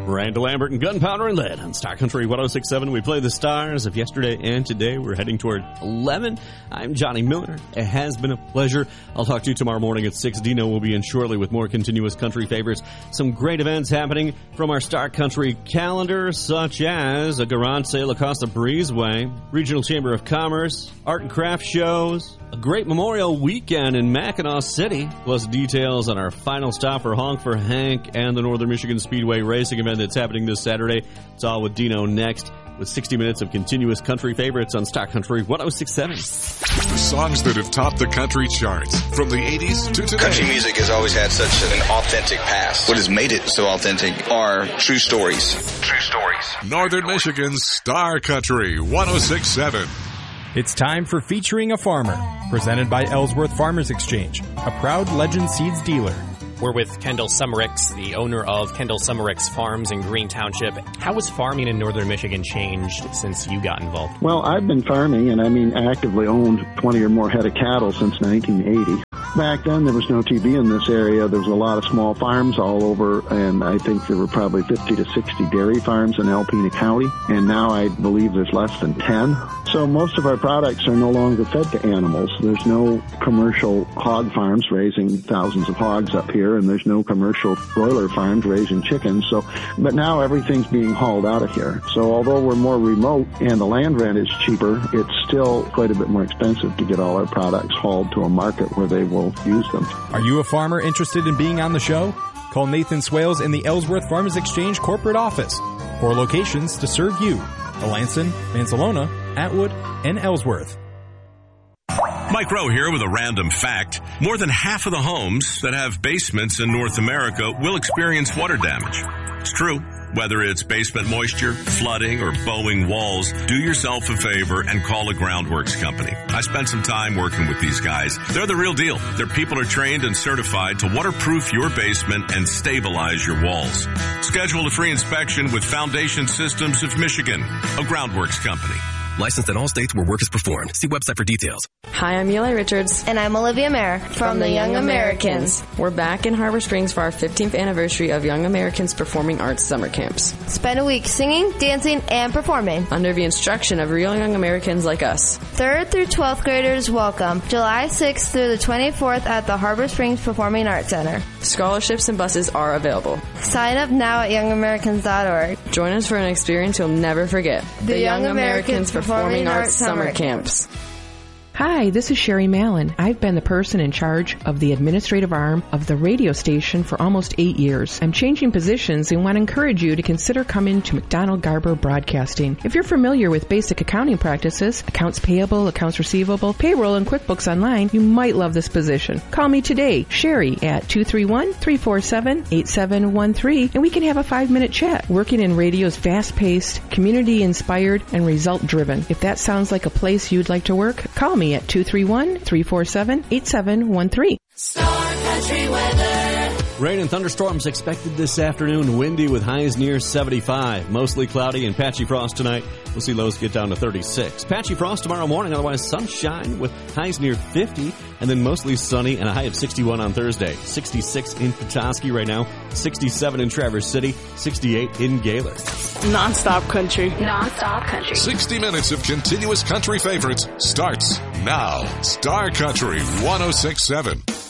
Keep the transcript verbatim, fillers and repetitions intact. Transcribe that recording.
Randall Lambert and Gunpowder and Lead on Star Country one oh six point seven. We play the stars of yesterday and today. We're heading toward eleven. I'm Johnny Miller. It has been a pleasure. I'll talk to you tomorrow morning at six. Dino will be in shortly with more continuous country favorites. Some great events happening from our Star Country calendar, such as a garage sale across the breezeway, Regional Chamber of Commerce, art and craft shows, a great Memorial Weekend in Mackinac City, plus details on our final stop for Honk for Hank and the Northern Michigan Speedway racing event that's happening this Saturday. It's all with Dino next, with sixty minutes of continuous country favorites on Star Country one oh six point seven. The songs that have topped the country charts from the eighties to today. Country music has always had such an authentic past. What has made it so authentic are true stories. True stories. Northern Michigan's Star Country one oh six point seven. It's time for Featuring a Farmer, presented by Ellsworth Farmers Exchange, a proud Legend Seeds dealer. We're with Kendall Summericks, the owner of Kendall Summericks Farms in Green Township. How has farming in northern Michigan changed since you got involved? Well, I've been farming, and I mean actively owned twenty or more head of cattle since nineteen eighty. Back then, there was no T V in this area. There was a lot of small farms all over, and I think there were probably fifty to sixty dairy farms in Alpena County, and now I believe there's less than ten. So most of our products are no longer fed to animals. There's no commercial hog farms raising thousands of hogs up here, and there's no commercial broiler farms raising chickens. So, but now everything's being hauled out of here. So although we're more remote and the land rent is cheaper, it's still quite a bit more expensive to get all our products hauled to a market where they will use them. Are you a farmer interested in being on the show? Call Nathan Swales in the Ellsworth Farmers Exchange corporate office. Four locations to serve you: Melanson, Mansalona, Atwood, and Ellsworth. Mike Rowe here with a random fact. More than half of the homes that have basements in North America will experience water damage. It's true. Whether it's basement moisture, flooding, or bowing walls, do yourself a favor and call a Groundworks company. I spent some time working with these guys. They're the real deal. Their people are trained and certified to waterproof your basement and stabilize your walls. Schedule a free inspection with Foundation Systems of Michigan, a Groundworks company. Licensed in all states where work is performed. See website for details. Hi, I'm Eli Richards. And I'm Olivia Mayer from, from the Young, Young Americans. Americans. We're back in Harbor Springs for our fifteenth anniversary of Young Americans Performing Arts Summer Camps. Spend a week singing, dancing, and performing under the instruction of real young Americans like us. Third through twelfth graders welcome. July sixth through the twenty-fourth at the Harbor Springs Performing Arts Center. Scholarships and buses are available. Sign up now at young americans dot org. Join us for an experience you'll never forget. The, the Young, Young Americans, Americans Performing Arts Summer, Summer Camps. Hi, this is Sherry Mallon. I've been the person in charge of the administrative arm of the radio station for almost eight years. I'm changing positions and want to encourage you to consider coming to McDonald Garber Broadcasting. If you're familiar with basic accounting practices, accounts payable, accounts receivable, payroll, and QuickBooks Online, you might love this position. Call me today, Sherry, at two three one, three four seven, eight seven one three, and we can have a five-minute chat. Working in radio is fast-paced, community-inspired, and result-driven. If that sounds like a place you'd like to work, call me at two three one, three four seven, eight seven one three. Star Country weather. Rain and thunderstorms expected this afternoon. Windy with highs near seventy-five. Mostly cloudy and patchy frost tonight. We'll see lows get down to thirty-six. Patchy frost tomorrow morning. Otherwise sunshine with highs near fifty. And then mostly sunny and a high of sixty-one on Thursday. sixty-six in Petoskey right now. sixty-seven in Traverse City. sixty-eight in Gaylord. Non-stop country. Non-stop country. sixty minutes of continuous country favorites starts now. Star Country one oh six point seven.